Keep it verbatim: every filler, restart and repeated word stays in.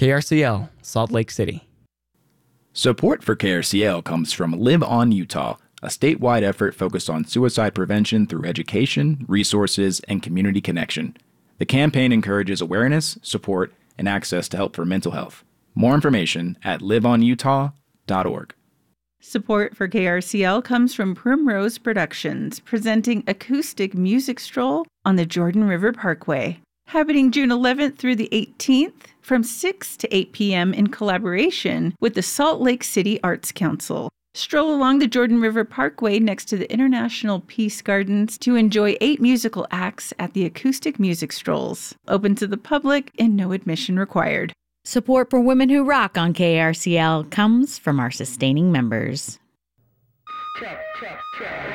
K R C L, Salt Lake City. Support for K R C L comes from Live On Utah, a statewide effort focused on suicide prevention through education, resources, and community connection. The campaign encourages awareness, support, and access to help for mental health. More information at live on utah dot org. Support for K R C L comes from Primrose Productions, presenting Acoustic Music Stroll on the Jordan River Parkway. Happening June eleventh through the eighteenth from six to eight p.m. in collaboration with the Salt Lake City Arts Council. Stroll along the Jordan River Parkway next to the International Peace Gardens to enjoy eight musical acts at the Acoustic Music Strolls. Open to the public and no admission required. Support for Women Who Rock on K R C L comes from our sustaining members. Check, check, check.